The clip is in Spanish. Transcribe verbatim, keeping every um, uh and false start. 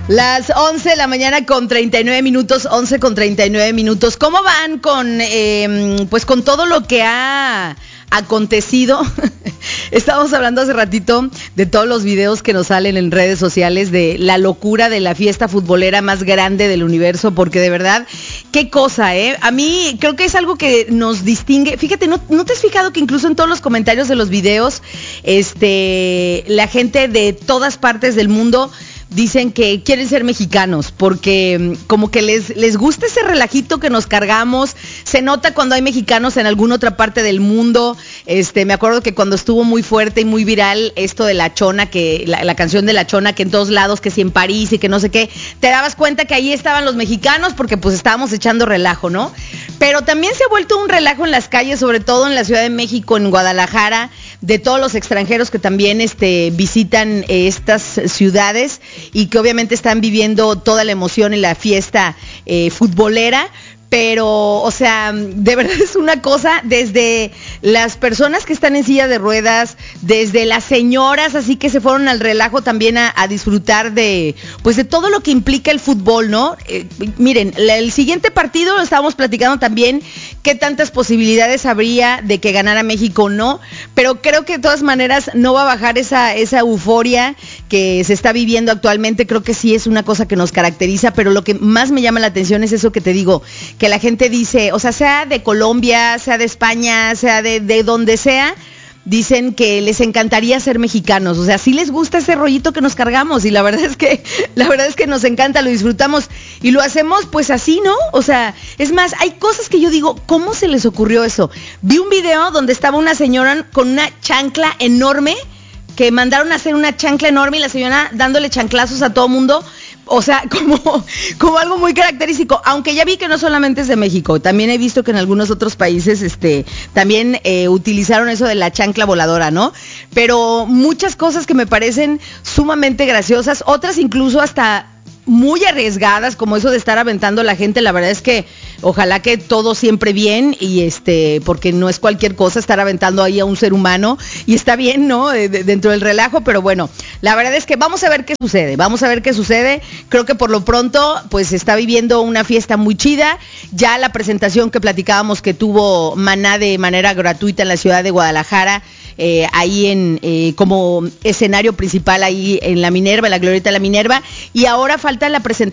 Las once de la mañana con treinta y nueve minutos, once con treinta y nueve minutos. ¿Cómo van con, eh, pues con todo lo que ha acontecido? Estábamos hablando hace ratito de todos los videos que nos salen en redes sociales de la locura de la fiesta futbolera más grande del universo, porque de verdad, qué cosa, ¿eh? A mí creo que es algo que nos distingue. Fíjate, ¿no, no te has fijado que incluso en todos los comentarios de los videos, este, la gente de todas partes del mundo dicen que quieren ser mexicanos porque como que les, les gusta ese relajito que nos cargamos? Se nota cuando hay mexicanos en alguna otra parte del mundo. Este, me acuerdo que cuando estuvo muy fuerte y muy viral esto de La Chona, que la, la canción de La Chona, que en todos lados, que si en París y que no sé qué, te dabas cuenta que ahí estaban los mexicanos porque pues estábamos echando relajo, ¿no? Pero también se ha vuelto un relajo en las calles, sobre todo en la Ciudad de México, en Guadalajara, de todos los extranjeros que también este, visitan eh, estas ciudades y que obviamente están viviendo toda la emoción y la fiesta eh, futbolera. Pero, o sea, de verdad es una cosa, desde las personas que están en silla de ruedas, desde las señoras, así que se fueron al relajo también a, a disfrutar de, pues de todo lo que implica el fútbol, ¿no? Eh, miren, la, el siguiente partido, estábamos platicando también qué tantas posibilidades habría de que ganara México o no, pero creo que de todas maneras no va a bajar esa, esa euforia que se está viviendo actualmente. Creo que sí es una cosa que nos caracteriza, pero lo que más me llama la atención es eso que te digo, que la gente dice, o sea, sea de Colombia, sea de España, sea de, de donde sea, dicen que les encantaría ser mexicanos. O sea, sí les gusta ese rollito que nos cargamos y la verdad es que, la verdad es que nos encanta, lo disfrutamos y lo hacemos pues así, ¿no? O sea, es más, hay cosas que yo digo, ¿cómo se les ocurrió eso? Vi un video donde estaba una señora con una chancla enorme, que mandaron a hacer una chancla enorme y la señora dándole chanclazos a todo mundo. O sea, como, como algo muy característico, aunque ya vi que no solamente es de México, también he visto que en algunos otros países este, también eh, utilizaron eso de la chancla voladora, ¿no? Pero muchas cosas que me parecen sumamente graciosas, otras incluso hasta muy arriesgadas, como eso de estar aventando a la gente. La verdad es que ojalá que todo siempre bien, y este, porque no es cualquier cosa estar aventando ahí a un ser humano, y está bien, ¿no? De, de, dentro del relajo, pero bueno, la verdad es que vamos a ver qué sucede, vamos a ver qué sucede. Creo que por lo pronto, pues se está viviendo una fiesta muy chida. Ya la presentación que platicábamos que tuvo Maná de manera gratuita en la ciudad de Guadalajara, Eh, ahí en eh, como escenario principal ahí en la Minerva, en la Glorieta de la Minerva, y ahora falta la presentación